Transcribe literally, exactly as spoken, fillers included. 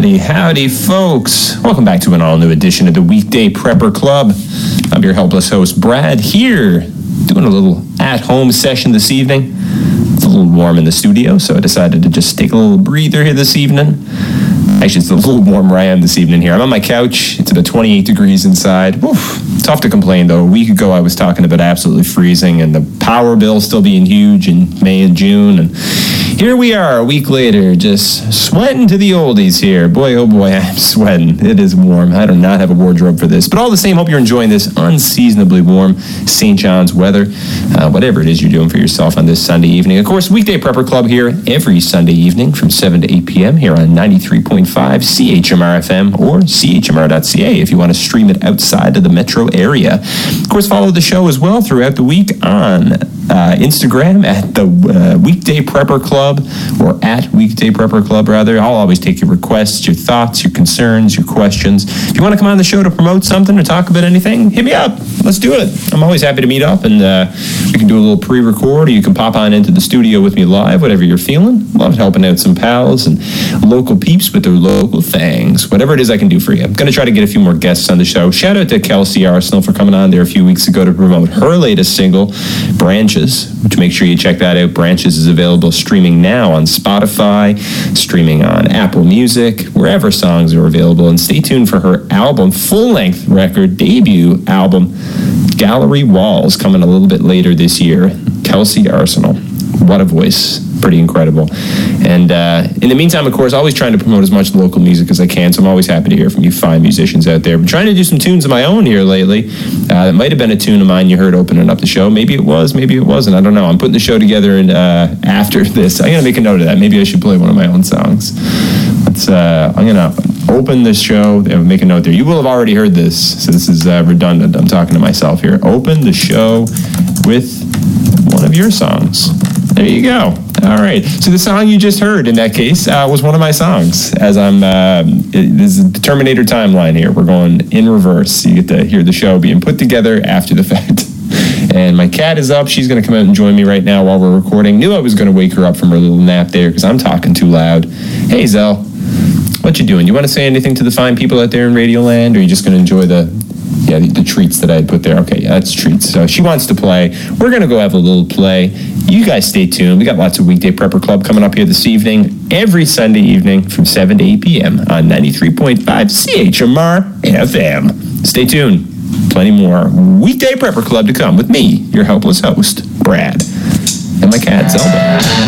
Howdy, howdy, folks. Welcome back to an all-new edition of the Weekday Prepper Club. I'm your helpless host, Brad, here, doing a little at-home session this evening. It's a little warm in the studio, so I decided to just take a little breather here this evening. Actually, it's a little warmer I am this evening here. I'm on my couch. It's about twenty-eight degrees inside. Oof. Tough to complain, though. A week ago, I was talking about absolutely freezing and the power bill still being huge in May and June. And here we are a week later, just sweating to the oldies here. Boy, oh boy, I'm sweating. It is warm. I do not have a wardrobe for this. But all the same, hope you're enjoying this unseasonably warm Saint John's weather, uh, whatever it is you're doing for yourself on this Sunday evening. Of course, Weekday Prepper Club here every Sunday evening from seven to eight p.m. here on ninety-three point five C H M R F M or C H M R dot C A if you want to stream it outside of the metro area. Of course, follow the show as well throughout the week on uh, Instagram at the uh, Weekday Prepper Club, or at Weekday Prepper Club, rather. I'll always take your requests, your thoughts, your concerns, your questions. If you want to come on the show to promote something or talk about anything, hit me up. Let's do it. I'm always happy to meet up, and uh, we can do a little pre-record, or you can pop on into the studio with me live, whatever you're feeling. Love helping out some pals and local peeps with their local things. Whatever it is I can do for you. I'm going to try to get a few more guests on the show. Shout out to Kelsey Arsenal for coming on there a few weeks ago to promote her latest single, Branches, which make sure you check that out. Branches is available streaming now on Spotify, streaming on Apple Music, wherever songs are available. And stay tuned for her album, full-length record, debut album, Gallery Walls, coming a little bit later this year. Kelsey Arsenal. What a voice. Pretty incredible. And uh, in the meantime, of course, always trying to promote as much local music as I can, so I'm always happy to hear from you fine musicians out there. I'm trying to do some tunes of my own here lately. Uh, that might have been a tune of mine you heard opening up the show. Maybe it was, maybe it wasn't. I don't know. I'm putting the show together and uh, after this. I'm going to make a note of that. Maybe I should play one of my own songs. Let's, uh, I'm going to open this show and make a note there. You will have already heard this, so this is uh, redundant. I'm talking to myself here. Open the show with one of your songs. There you go. All right. So the song you just heard, in that case, uh, was one of my songs. As I'm, uh, it, this is the Terminator timeline here. We're going in reverse. You get to hear the show being put together after the fact. And my cat is up. She's going to come out and join me right now while we're recording. Knew I was going to wake her up from her little nap there because I'm talking too loud. Hey, Zell. What you doing? You want to say anything to the fine people out there in Radio Land, or are you just going to enjoy the... Yeah, the, the treats that I had put there. Okay, yeah, that's treats. So she wants to play. We're going to go have a little play. You guys stay tuned. We got lots of Weekday Prepper Club coming up here this evening, every Sunday evening from seven to eight p.m. on ninety-three point five C H M R F M. Stay tuned. Plenty more Weekday Prepper Club to come with me, your helpless host, Brad, and my cat, Zelda.